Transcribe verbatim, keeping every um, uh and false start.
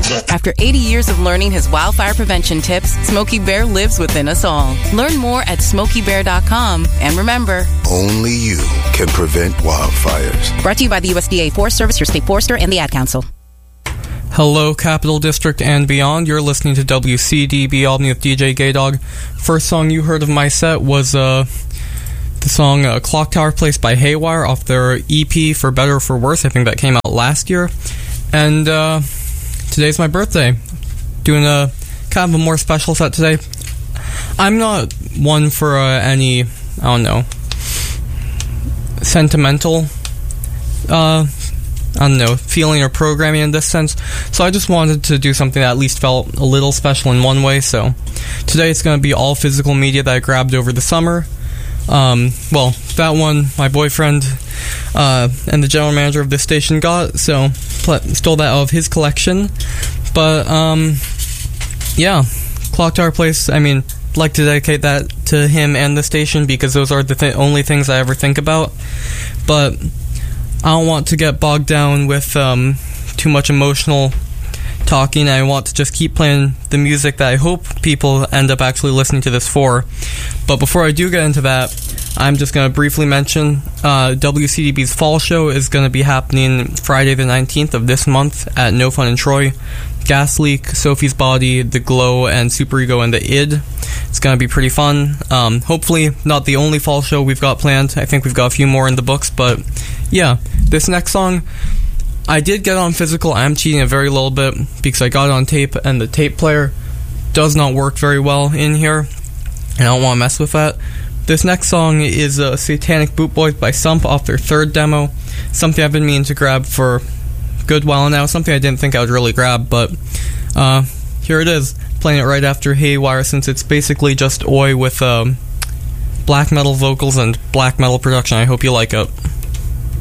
After eighty years of learning his wildfire prevention tips, Smokey Bear lives within us all. Learn more at smokey bear dot com. And remember, only you can prevent wildfires. Brought to you by the U S D A Forest Service, your state forester, and the Ad Council. Hello, Capital District and beyond. You're listening to W C D B Albany with D J Gaydog. First song you heard of my set was uh, the song uh, Clock Tower Place by Haywire off their E P For Better or For Worse. I think that came out last year. And uh, today's my birthday. Doing a kind of a more special set today. I'm not one for uh, any, I don't know, sentimental uh I don't know, feeling or programming in this sense. So I just wanted to do something that at least felt a little special in one way. So today it's going to be all physical media that I grabbed over the summer. Um, well, that one my boyfriend uh, and the general manager of this station got, so pl- stole that out of his collection. But um, yeah, Clock Tower Place, I mean, I'd like to dedicate that to him and the station because those are the th- only things I ever think about. But I don't want to get bogged down with um, too much emotional talking. I want to just keep playing the music that I hope people end up actually listening to this for. But before I do get into that, I'm just going to briefly mention uh, W C D B's fall show is going to be happening Friday the nineteenth of this month at No Fun in Troy. Gas Leak, Sophie's Body, The Glow, and Super Ego and the Id. It's going to be pretty fun. Um, hopefully not the only fall show we've got planned. I think we've got a few more in the books, but yeah, this next song, I did get on physical. I'm cheating a very little bit because I got it on tape and the tape player does not work very well in here, and I don't want to mess with that. This next song is uh, Satanic Boot Boys by Sump off their third demo. Something I've been meaning to grab for a good while now. Something I didn't think I would really grab, but uh, here it is. Playing it right after Haywire since it's basically just Oi with um, black metal vocals and black metal production. I hope you like it.